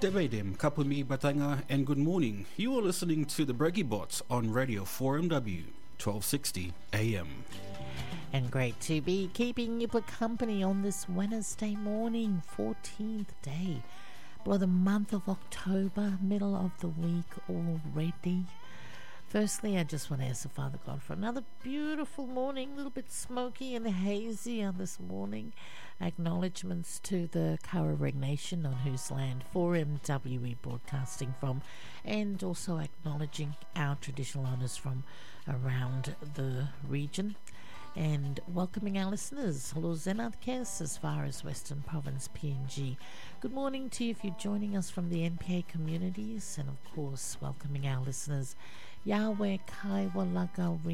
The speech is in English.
Tevedem, Kapumi Batanga, and good morning. You are listening to the Breggy Bots on Radio 4MW, 1260 AM. And great to be keeping you for company on this Wednesday morning, 14th day. Well, the month of October, middle of the week already. Firstly, I just want to ask the Father God for another beautiful morning, a little bit smoky and hazy on this morning. Acknowledgements to the Karaweg Nation on whose land 4MWE broadcasting from, and also acknowledging our traditional owners from around the region. And welcoming our listeners, Lozenat Kes, as far as Western Province PNG. Good morning to you if you're joining us from the NPA communities, and of course welcoming our listeners, Yahweh Kai Walaga